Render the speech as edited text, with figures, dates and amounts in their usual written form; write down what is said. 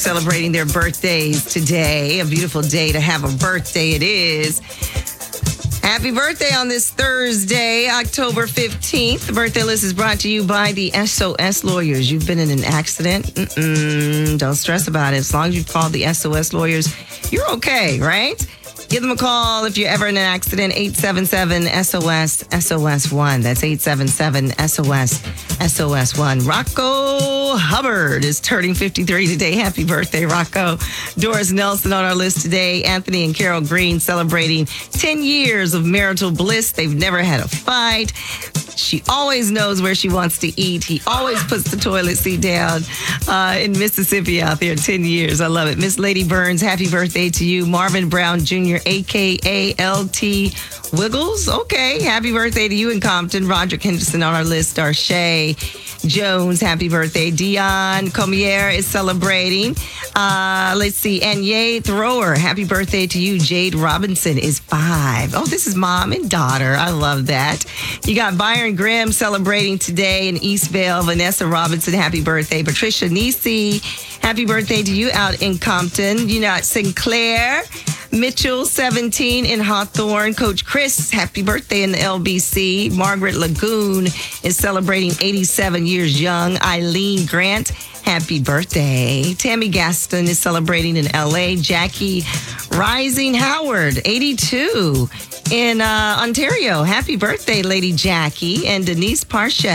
celebrating their birthdays today. A beautiful day to have a birthday it is. Happy birthday on this Thursday, October 15th. The birthday list is brought to you by the SOS Lawyers. You've been in an accident? Don't stress about it. As long as you've called the SOS Lawyers, you're okay, right? Give them a call if you're ever in an accident, 877-SOS-SOS-1. That's 877-SOS-SOS-1. Rocco Hubbard is turning 53 today. Happy birthday, Rocco. Doris Nelson on our list today. Anthony and Carol Green celebrating 10 years of marital bliss. They've never had a fight. She always knows where she wants to eat. He always puts the toilet seat down in Mississippi out there. 10 years. I love it. Miss Lady Burns, happy birthday to you. Marvin Brown Jr., a.k.a. LT Wiggles. Okay. Happy birthday to you in Compton. Roderick Henderson on our list. Darshay Jones, happy birthday. Dion Comier is celebrating. Let's see. Anye Thrower, happy birthday to you. Jade Robinson is 5. Oh, this is mom and daughter. I love that. You got Byron Graham celebrating today in Eastvale. Vanessa Robinson, happy birthday. Patricia Nisi, happy birthday to you out in Compton. You got Sinclair Mitchell, 17 in Hawthorne. Coach Chris, happy birthday in the LBC. Margaret Lagoon is celebrating 87 years young. Eileen Grant, happy birthday. Tammy Gaston is celebrating in LA. Jackie Rising Howard, 82 in Ontario. Happy birthday, Lady Jackie. And Denise Parsha